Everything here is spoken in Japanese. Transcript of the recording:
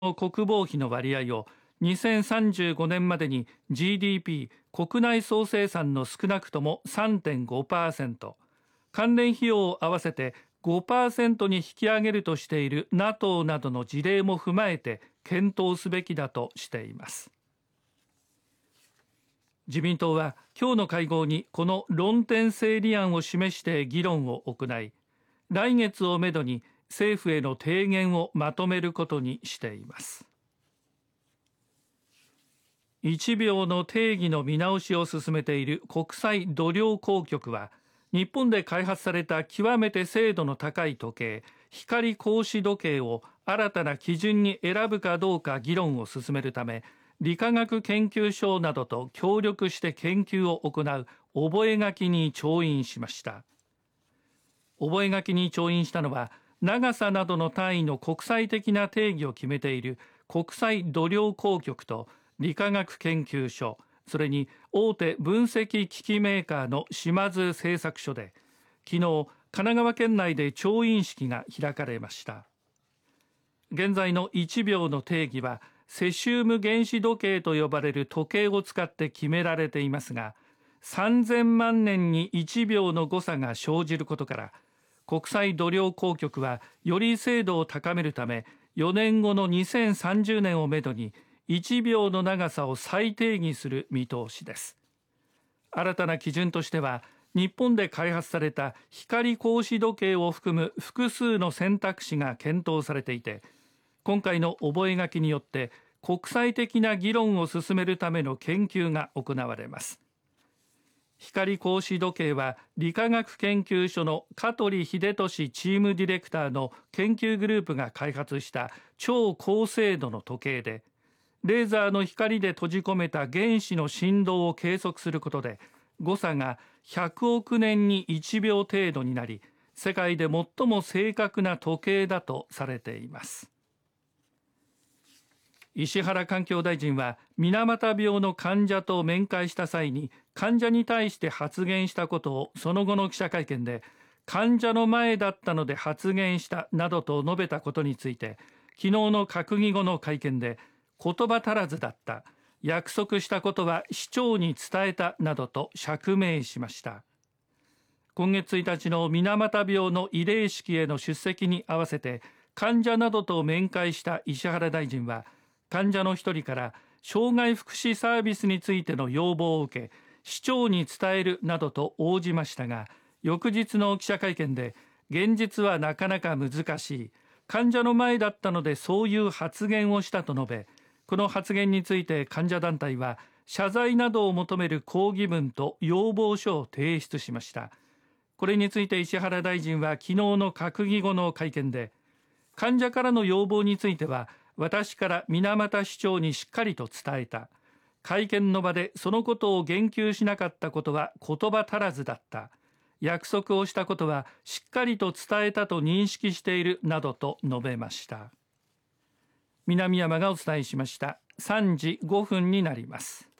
国防費の割合を2035年までに GDP 国内総生産の少なくとも 3.5%、 関連費用を合わせて 5% に引き上げるとしている NATO などの事例も踏まえて検討すべきだとしています。自民党は今日の会合にこの論点整理案を示して議論を行い、来月をめどに政府への提言をまとめることにしています。1秒の定義の見直しを進めている国際度量衡局は、日本で開発された極めて精度の高い時計、光格子時計を新たな基準に選ぶかどうか議論を進めるため、理化学研究所などと協力して研究を行う覚書に調印しました。覚書に調印したのは、長さなどの単位の国際的な定義を決めている国際度量衡局と理化学研究所、それに大手分析機器メーカーの島津製作所で、昨日神奈川県内で調印式が開かれました。現在の1秒の定義はセシウム原子時計と呼ばれる時計を使って決められていますが、3000万年に1秒の誤差が生じることから、国際度量衡局はより精度を高めるため、4年後の2030年をめどに1秒の長さを再定義する見通しです。新たな基準としては、日本で開発された光格子時計を含む複数の選択肢が検討されていて、今回の覚書によって国際的な議論を進めるための研究が行われます。光格子時計は理化学研究所の香取秀俊チームディレクターの研究グループが開発した超高精度の時計で、レーザーの光で閉じ込めた原子の振動を計測することで、誤差が100億年に1秒程度になり、世界で最も正確な時計だとされています。石原環境大臣は水俣病の患者と面会した際に患者に対して発言したことをその後の記者会見で、患者の前だったので発言したなどと述べたことについて、昨日の閣議後の会見で、言葉足らずだった、約束したことは市長に伝えたなどと釈明しました。今月1日の水俣病の慰霊式への出席に合わせて患者などと面会した石原大臣は、患者の一人から障害福祉サービスについての要望を受け、市長に伝えるなどと応じましたが、翌日の記者会見で、現実はなかなか難しい、患者の前だったのでそういう発言をしたと述べ、この発言について患者団体は謝罪などを求める抗議文と要望書を提出しました。これについて石原大臣は昨日の閣議後の会見で、患者からの要望については私から水俣市長にしっかりと伝えた。会見の場でそのことを言及しなかったことは言葉足らずだった。約束をしたことはしっかりと伝えたと認識しているなどと述べました。南山がお伝えしました。3時5分になります。